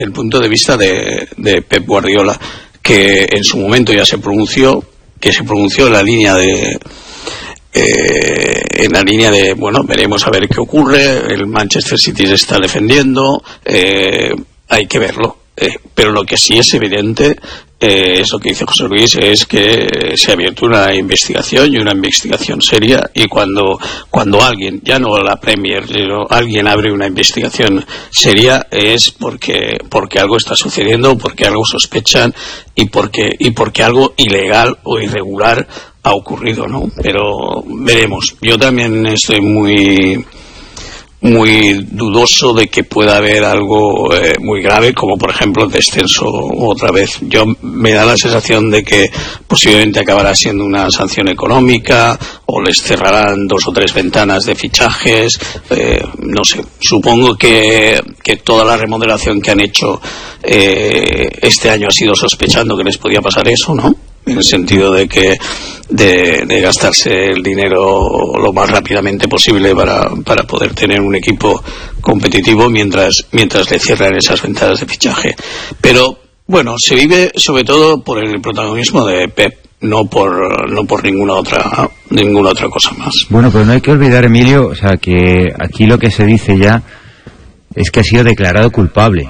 el punto de vista de Pep Guardiola, que en su momento ya se pronunció, en la línea de bueno, veremos a ver qué ocurre, el Manchester City se está defendiendo, hay que verlo, pero lo que sí es evidente, eso que dice José Luis, es que se ha abierto una investigación, y una investigación seria, y cuando alguien, ya no la Premier, sino alguien abre una investigación seria, es porque algo está sucediendo, porque algo sospechan, y porque algo ilegal o irregular ha ocurrido, ¿no? Pero veremos. Yo también estoy muy dudoso de que pueda haber algo muy grave, como por ejemplo el descenso otra vez. Yo me da la sensación de que posiblemente acabará siendo una sanción económica, o les cerrarán 2 o 3 ventanas de fichajes, no sé. Supongo que toda la remodelación que han hecho este año ha sido sospechando que les podía pasar eso, ¿no? En el sentido de que de gastarse el dinero lo más rápidamente posible para poder tener un equipo competitivo mientras le cierran esas ventanas de fichaje. Pero bueno, se vive sobre todo por el protagonismo de Pep, no por ninguna otra cosa más. Bueno, pero no hay que olvidar, Emilio, o sea, que aquí lo que se dice ya es que ha sido declarado culpable.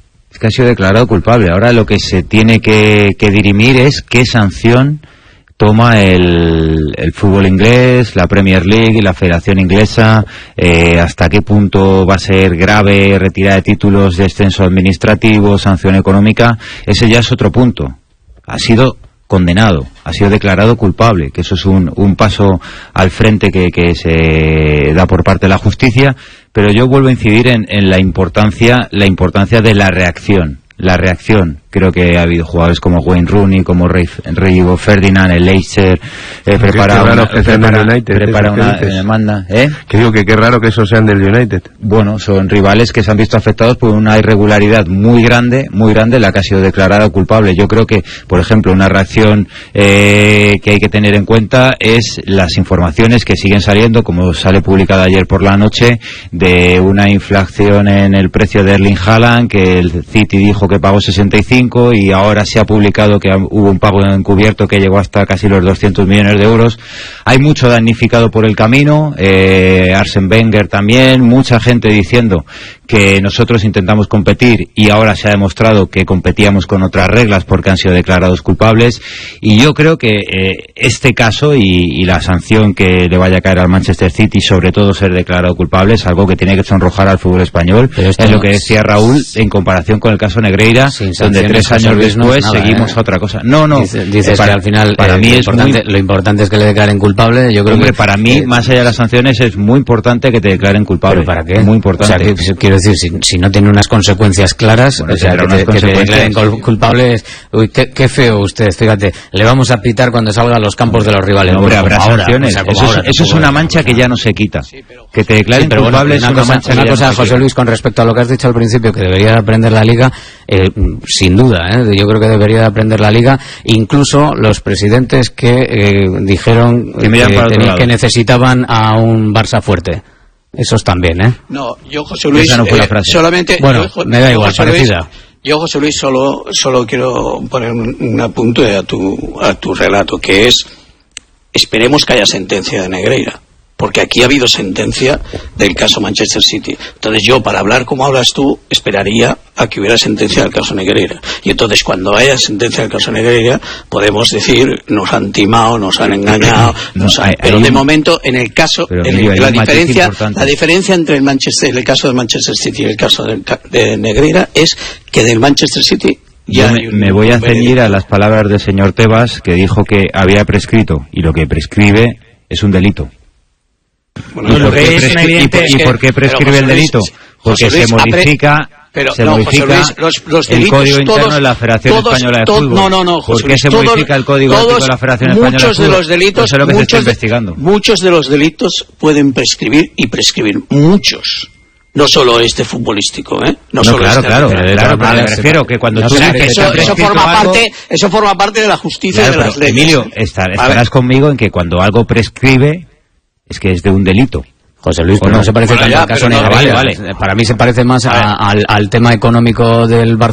Ahora lo que se tiene que dirimir es qué sanción toma el fútbol inglés, la Premier League y la Federación Inglesa, hasta qué punto va a ser grave, retirada de títulos, descenso administrativo, sanción económica. Ese ya es otro punto. Ha sido condenado, ha sido declarado culpable, que eso es un paso al frente que se da por parte de la justicia, pero yo vuelvo a incidir en la importancia de la reacción. Creo que ha habido jugadores como Wayne Rooney, como Rio Ferdinand, el Leicester, prepara una demanda. Que digo que qué raro que esos sean del United. Bueno, son rivales que se han visto afectados por una irregularidad muy grande, la que ha sido declarada culpable. Yo creo que, por ejemplo, una reacción que hay que tener en cuenta es las informaciones que siguen saliendo, como sale publicada ayer por la noche, de una inflación en el precio de Erling Haaland, que el City dijo que pagó 65, y ahora se ha publicado que hubo un pago encubierto que llegó hasta casi los 200 millones de euros. Hay mucho damnificado por el camino, Arsène Wenger también, mucha gente diciendo que nosotros intentamos competir y ahora se ha demostrado que competíamos con otras reglas porque han sido declarados culpables, y yo creo que este caso y la sanción que le vaya a caer al Manchester City, sobre todo ser declarado culpable, es algo que tiene que sonrojar al fútbol español. Es lo que decía Raúl en comparación con el caso Negreira, donde 3 años después seguimos a otra cosa. Dices que al final para mí lo importante es que le declaren culpable. Yo creo que para mí, más allá de las sanciones, es muy importante que te declaren culpable. ¿Pero para qué? Muy importante. O sea, quiero decir, si no tiene unas consecuencias claras, bueno, o sea, que te declaren culpable es... Uy, qué feo usted, fíjate, le vamos a pitar cuando salga a los campos de los rivales. Hombre, habrá sanciones. Eso es una mancha que ya no se quita. Que te declaren culpable es una mancha. Una cosa, José Luis, con respecto a lo que has dicho al principio, que debería aprender la Liga, sin duda, yo creo que debería aprender la Liga, incluso los presidentes que dijeron que necesitaban a un Barça fuerte. Esos también, No, yo, José Luis, esa no fue la frase. Solamente... Bueno, me da igual, parecida. Yo, José Luis, solo quiero poner un apunte a tu relato, que es: esperemos que haya sentencia de Negreira, porque aquí ha habido sentencia del caso Manchester City. Entonces yo, para hablar como hablas tú, esperaría a que hubiera sentencia del caso Negreira. Y entonces, cuando haya sentencia del caso Negreira, podemos decir, nos han timado, nos han engañado, pero de momento, en el caso, la diferencia entre el caso de Manchester City y el caso de Negreira es que del Manchester City me voy a ceñir a las palabras del señor Tebas, que dijo que había prescrito, y lo que prescribe es un delito. Bueno, ¿Y por qué prescribe el delito? Porque se modifica el Código Interno de la Federación Española de Fútbol. ¿Por qué se modifica el Código Ético de la Federación Española de Fútbol? Eso es lo que se está investigando. Muchos de los delitos pueden prescribir, y prescribir muchos. No solo este futbolístico, Claro, me refiero que cuando tú dices eso forma parte de la justicia, de las leyes. Emilio, estarás conmigo en que cuando algo prescribe es que es de un delito. José Luis, pero no se parece tanto al caso Negreira. Para mí se parece más al tema económico del Barcelona